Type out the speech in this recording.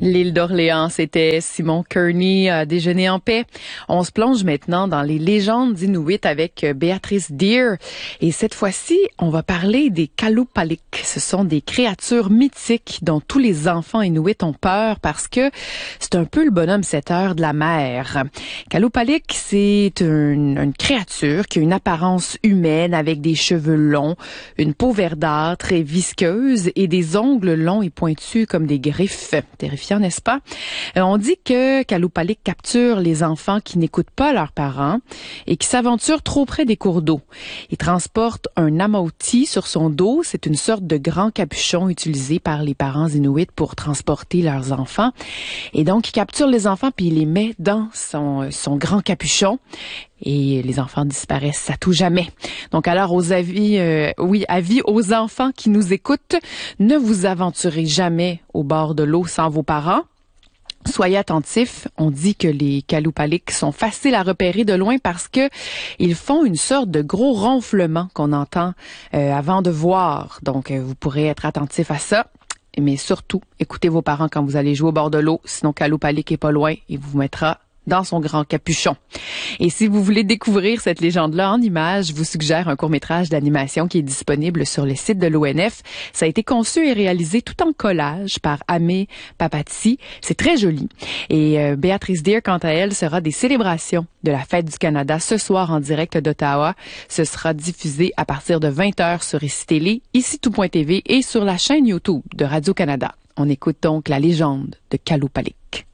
L'île d'Orléans, c'était Simon Kearney à Déjeuner en paix. On se plonge maintenant dans les légendes inuits avec Béatrice Deer. Et cette fois-ci, on va parler des Kalupalik. Ce sont des créatures mythiques dont tous les enfants inuits ont peur parce que c'est un peu le bonhomme 7 heures de la mer. Kalupalik, c'est une créature qui a une apparence humaine avec des cheveux longs, une peau verdâtre et visqueuse et des ongles longs et pointus comme des griffes. Terrifiant, n'est-ce pas? On dit que Kalupalik capture les enfants qui n'écoutent pas leurs parents et qui s'aventurent trop près des cours d'eau. Il transporte un amauti sur son dos. C'est une sorte de grand capuchon utilisé par les parents inuits pour transporter leurs enfants. Et donc, il capture les enfants puis il les met dans son grand capuchon. Et les enfants disparaissent à tout jamais. Donc alors avis aux enfants qui nous écoutent, ne vous aventurez jamais au bord de l'eau sans vos parents. Soyez attentifs. On dit que les Kalupalik sont faciles à repérer de loin parce que ils font une sorte de gros ronflement qu'on entend avant de voir. Donc vous pourrez être attentifs à ça. Mais surtout, écoutez vos parents quand vous allez jouer au bord de l'eau. Sinon Kalupalik est pas loin et vous mettra dans son grand capuchon. Et si vous voulez découvrir cette légende-là en images, je vous suggère un court-métrage d'animation qui est disponible sur le site de l'ONF. Ça a été conçu et réalisé tout en collage par Amé Papatsi. C'est très joli. Et Béatrice Deer, quant à elle, sera des célébrations de la Fête du Canada ce soir en direct d'Ottawa. Ce sera diffusé à partir de 20h sur ICI Télé, ICI-tout.tv et sur la chaîne YouTube de Radio-Canada. On écoute donc la légende de Kalupalik.